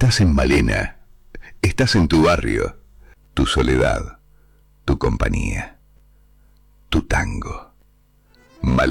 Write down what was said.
Estás en Malena, estás en tu barrio, tu soledad, tu compañía, tu tango.